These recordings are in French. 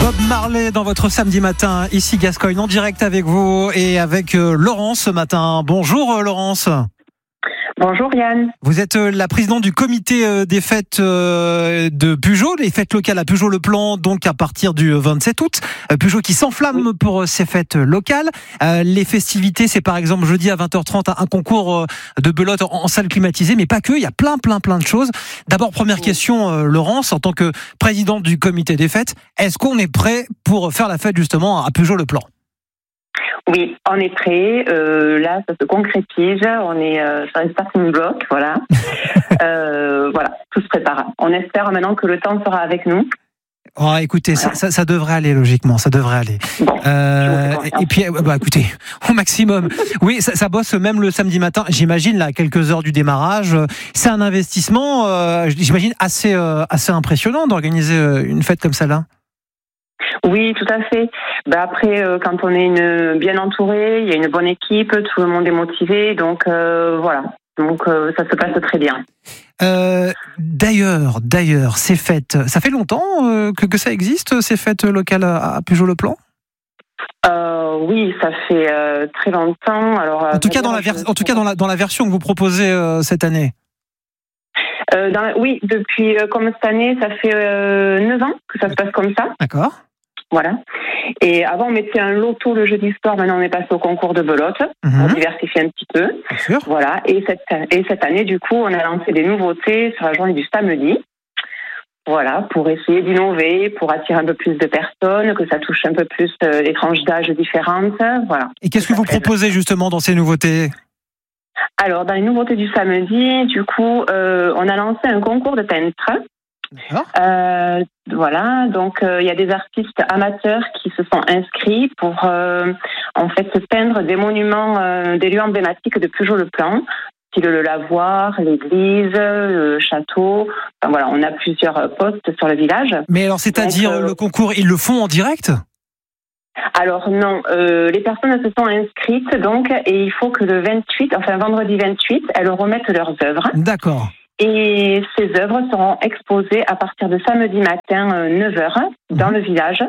Bob Marley dans votre samedi matin, ici Gascogne, en direct avec vous et avec Laurence ce matin. Bonjour Laurence. Bonjour Yann. Vous êtes la présidente du comité des fêtes de Pugeot, les fêtes locales à Pugeot-le-Plan, donc à partir du 27 août. Pugeot qui s'enflamme pour ces fêtes locales. Les festivités, c'est par exemple jeudi à 20h30 un concours de belote en salle climatisée, mais pas que, il y a plein de choses. D'abord, première question, Laurence, en tant que présidente du comité des fêtes, est-ce qu'on est prêt pour faire la fête justement à Pugeot-le-Plan ? Oui, on est prêt. Là, ça se concrétise. On est sur un starting block, voilà. Voilà, tout se prépare. On espère maintenant que le temps sera avec nous. Oh, écoutez, voilà. ça devrait aller logiquement, ça devrait aller. Bon, et puis, écoutez, au maximum. Oui, ça bosse même le samedi matin. J'imagine là, à quelques heures du démarrage. C'est un investissement, j'imagine assez impressionnant d'organiser une fête comme celle-là. Oui, tout à fait. Après, quand on est bien entouré, il y a une bonne équipe, tout le monde est motivé, donc voilà. Donc ça se passe très bien. D'ailleurs, ces fêtes, ça fait longtemps que ça existe, ces fêtes locales à Pugeot-le-Plan ? Oui, ça fait très longtemps. Alors, en tout cas, dans la version que vous proposez cette année. Oui, depuis comme cette année, ça fait 9 ans que ça se passe comme ça. D'accord. Voilà. Et avant, on mettait un loto le jeudi soir. Maintenant, on est passé au concours de belote pour diversifier un petit peu. Bien sûr. Voilà. Et cette année, du coup, on a lancé des nouveautés sur la journée du samedi. Voilà, pour essayer d'innover, pour attirer un peu plus de personnes, que ça touche un peu plus des tranches d'âge différentes. Voilà. Et qu'est-ce que vous proposez justement dans ces nouveautés ? Alors, dans les nouveautés du samedi, du coup, on a lancé un concours de peintre. Voilà, donc il y a des artistes amateurs qui se sont inscrits pour en fait peindre des monuments, des lieux emblématiques de Pugeot-le-Plan, style le lavoir, l'église, le château. Enfin, voilà, on a plusieurs postes sur le village. Mais alors, c'est-à-dire le concours, ils le font en direct ? Alors non, les personnes se sont inscrites donc et il faut que le 28, enfin vendredi 28, elles remettent leurs œuvres. D'accord. Et ces œuvres seront exposées à partir de samedi matin 9h dans le village.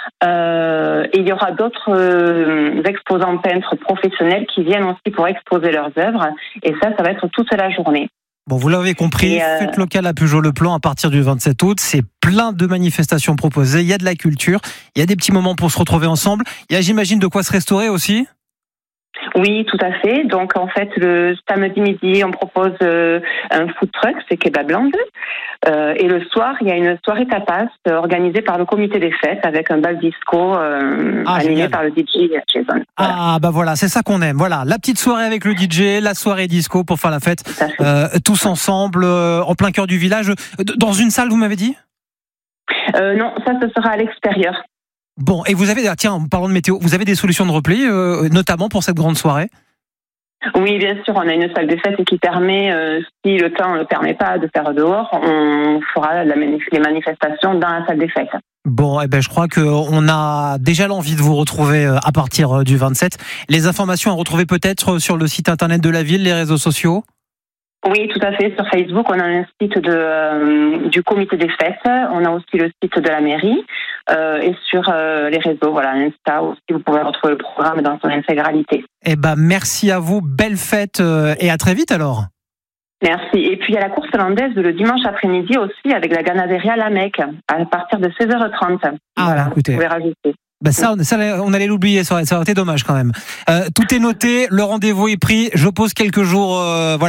Et il y aura d'autres exposants peintres professionnels qui viennent aussi pour exposer leurs œuvres. Et ça va être toute la journée. Bon, vous l'avez compris, fête locale à Pugeot-le-Plan à partir du 27 août. C'est plein de manifestations proposées. Il y a de la culture, il y a des petits moments pour se retrouver ensemble. Il y a, j'imagine, de quoi se restaurer aussi ? Oui, tout à fait. Donc, en fait, le samedi midi, on propose un food truck, c'est Kebabland. Et le soir, il y a une soirée tapas organisée par le comité des fêtes avec un bal disco animé par le DJ Jason. Voilà. Voilà, c'est ça qu'on aime. Voilà, la petite soirée avec le DJ, la soirée disco pour faire la fête tous ensemble, en plein cœur du village. Dans une salle, vous m'avez dit ? Non, ça, ce sera à l'extérieur. Bon, et vous avez, en parlant de météo, vous avez des solutions de repli, notamment pour cette grande soirée ? Oui, bien sûr, on a une salle de fête qui permet, si le temps ne permet pas de faire dehors, on fera les manifestations dans la salle des fêtes. Bon, je crois qu'on a déjà l'envie de vous retrouver à partir du 27. Les informations à retrouver peut-être sur le site internet de la ville, les réseaux sociaux ? Oui, tout à fait. Sur Facebook, on a un site du comité des fêtes. On a aussi le site de la mairie. Et sur les réseaux, voilà, Insta aussi, vous pouvez retrouver le programme dans son intégralité. Merci à vous. Belle fête et à très vite alors. Merci. Et puis, il y a la course hollandaise le dimanche après-midi aussi avec la Ganaderia Lamec à partir de 16h30. Voilà, écoutez. Vous pouvez rajouter. Ça, on allait l'oublier, ça aurait été dommage quand même. Tout est noté, le rendez-vous est pris. Je pose quelques jours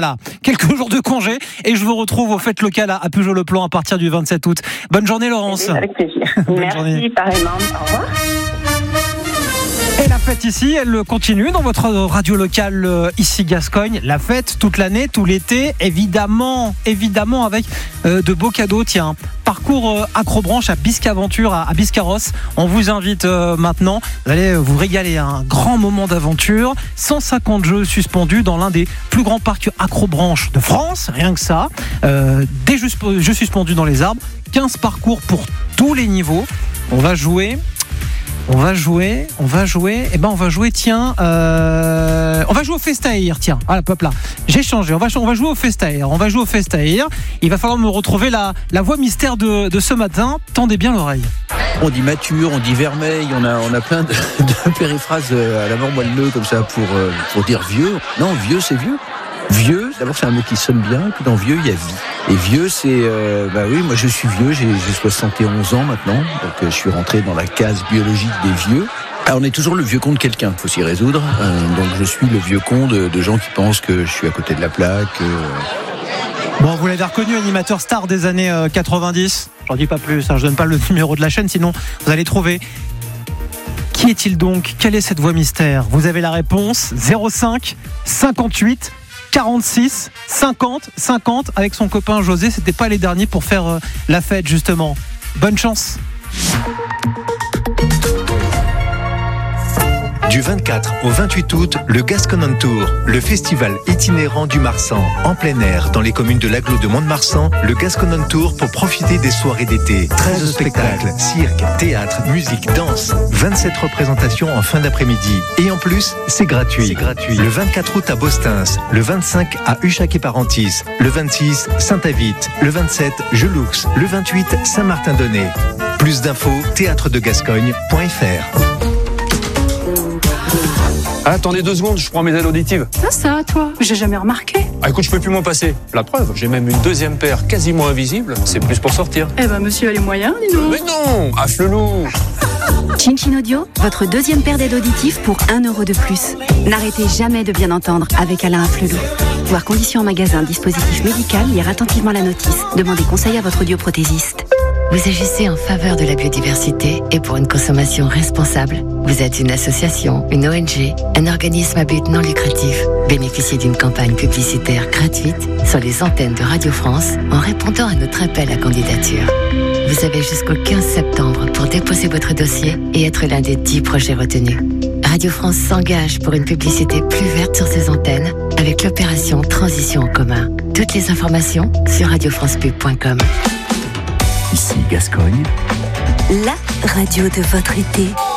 de congé et je vous retrouve aux fêtes locales à Pugeot-le-Plan à partir du 27 août. Bonne journée, Laurence. Avec plaisir. Merci, pareillement. Au revoir. Et la fête ici, elle continue dans votre radio locale ici Gascogne. La fête toute l'année, tout l'été, évidemment avec de beaux cadeaux. Tiens, parcours Acrobranche à Biscaventure, à Biscarrosse. On vous invite maintenant. Vous allez vous régaler, un grand moment d'aventure. 150 jeux suspendus dans l'un des plus grands parcs Acrobranche de France, rien que ça. Des jeux suspendus dans les arbres. 15 parcours pour tous les niveaux. On va jouer, tiens, on va jouer au Festair, tiens, hop là, j'ai changé, on va jouer au Festair, il va falloir me retrouver la voix mystère de ce matin, tendez bien l'oreille. On dit mature, on dit vermeil, on a plein de périphrases à la mort moelleux comme ça pour dire vieux. Non, vieux c'est vieux. Vieux, d'abord c'est un mot qui sonne bien, et puis dans vieux il y a vie. Et vieux c'est, oui, moi je suis vieux, j'ai 71 ans maintenant, donc je suis rentré dans la case biologique des vieux. Alors on est toujours le vieux con de quelqu'un, faut s'y résoudre. Donc je suis le vieux con de gens qui pensent que je suis à côté de la plaque. Bon, vous l'avez reconnu, animateur star des années 90. J'en dis pas plus, je donne pas le numéro de la chaîne, sinon vous allez trouver. Qui est-il donc ? Quelle est cette voix mystère ? Vous avez la réponse 05 58 46 50 50 avec son copain José. C'était pas les derniers pour faire la fête justement. Bonne chance. Du 24 au 28 août, le Gascon on Tour, le festival itinérant du Marsan, en plein air, dans les communes de l'Agglo de Mont-de-Marsan, le Gascon on Tour pour profiter des soirées d'été. 13 spectacles, cirque, théâtre, musique, danse, 27 représentations en fin d'après-midi. Et en plus, c'est gratuit. Le 24 août à Bostins, le 25 à Uchac-et-Parentis, le 26 Saint-Avite, le 27 Geloux, le 28 Saint-Martin-d'Onay. Plus d'infos, théâtredegascogne.fr. Ah, attendez 2 secondes, je prends mes aides auditives. Ça, toi, j'ai jamais remarqué. Ah, écoute, je peux plus m'en passer. La preuve, j'ai même une deuxième paire quasiment invisible. C'est plus pour sortir. Eh ben, monsieur a les moyens, dis donc. Mais non, Afflelou. Chin Audio, votre deuxième paire d'aides auditives pour 1 € de plus. N'arrêtez jamais de bien entendre avec Alain Afflelou. Voir conditions en magasin, dispositif médical, lire attentivement la notice. Demandez conseil à votre audioprothésiste. Vous agissez en faveur de la biodiversité et pour une consommation responsable. Vous êtes une association, une ONG, un organisme à but non lucratif. Bénéficiez d'une campagne publicitaire gratuite sur les antennes de Radio France en répondant à notre appel à candidature. Vous avez jusqu'au 15 septembre pour déposer votre dossier et être l'un des 10 projets retenus. Radio France s'engage pour une publicité plus verte sur ses antennes avec l'opération Transition en commun. Toutes les informations sur radiofrancepub.com. Ici Gascogne, La radio de votre été.